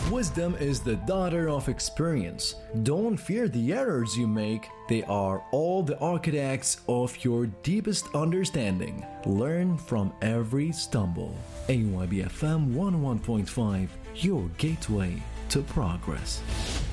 Wisdom is the daughter of experience. Don't fear the errors you make, they are all the architects of your deepest understanding. Learn from every stumble. AYBFM 101.5, your gateway to progress.